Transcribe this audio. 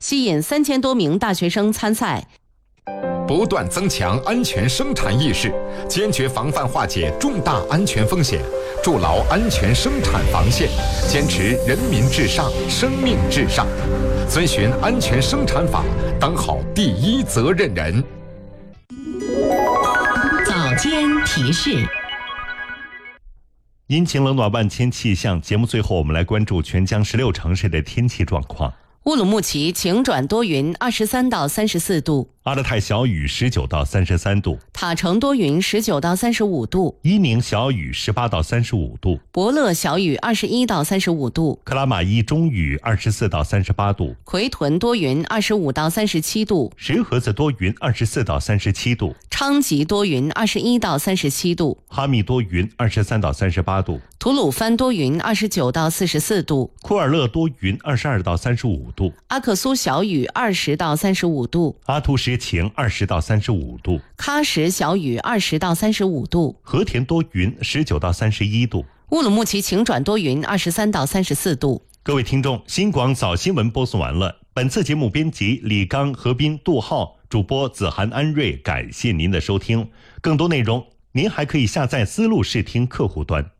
吸引3000多名大学生参赛。 不断增强安全生产意识，坚决防范化解重大安全风险，筑牢安全生产防线，坚持人民至上、生命至上，遵循安全生产法，当好第一责任人。 早间提示。 阴晴冷暖万千气象，节目最后我们来关注全江16城市的天气状况。 乌鲁木齐晴转多云，23到34度； 阿勒泰小雨19到33度； 塔城多云19到35度； 伊宁小雨18到35度； 博乐小雨21到35度； 克拉玛依中雨24到38度； 奎屯多云25到37度； 石河子多云24到37度； 昌吉多云21到37度； 哈密多云23到38度； 吐鲁番多云29到44度； 库尔勒多云22到35度； 阿克苏小雨20到35度； 阿图什晴20到35度； 喀什小雨20到35度； 和田多云19到31度； 乌鲁木齐晴转多云23到34度。 各位听众，新广早新闻播送完了。本次节目编辑李刚、何斌、杜浩，主播子涵、安瑞，感谢您的收听。更多内容您还可以下载思路视听客户端。